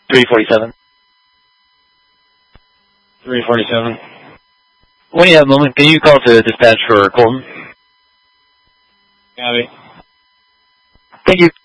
347. 347. When you have a moment, can you call to dispatch for Colton? Copy. Thank you.